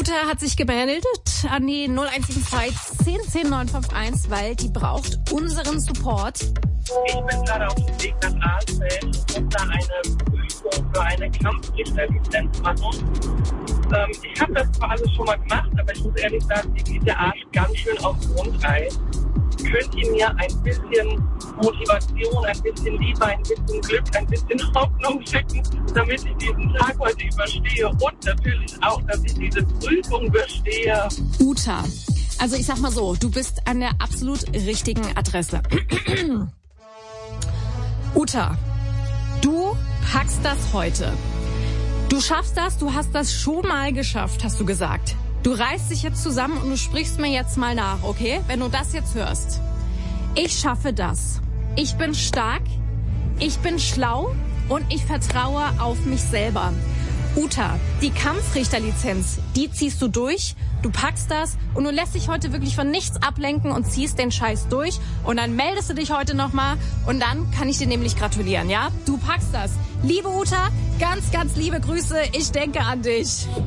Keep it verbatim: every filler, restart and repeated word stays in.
Uta hat sich gemeldet an die null eins sieben zwei zehn zehn neun fünf eins, weil die braucht unseren Support. Ich bin gerade auf dem Weg nach Aalfeld und muss da eine Prüfung für eine Kampfrichterlizenz machen. Ähm, ich habe das zwar alles schon mal gemacht, aber ich muss ehrlich sagen, mir geht der Arsch ganz schön auf Grundeis. Könnt ihr mir ein bisschen Motivation, ein bisschen Liebe, ein bisschen Glück, ein bisschen Hoffnung schicken, damit ich diesen Tag heute überstehe und natürlich auch, dass ich diese Prüfung bestehe? Uta, also ich sag mal so, du bist an der absolut richtigen Adresse. Uta, du packst das heute. Du schaffst das, du hast das schon mal geschafft, hast du gesagt. Du reißt dich jetzt zusammen und du sprichst mir jetzt mal nach, okay? Wenn du das jetzt hörst. Ich schaffe das. Ich bin stark, ich bin schlau und ich vertraue auf mich selber. Uta, die Kampfrichterlizenz, die ziehst du durch, du packst das und du lässt dich heute wirklich von nichts ablenken und ziehst den Scheiß durch und dann meldest du dich heute nochmal und dann kann ich dir nämlich gratulieren, ja? Du packst das. Liebe Uta, ganz, ganz liebe Grüße, ich denke an dich.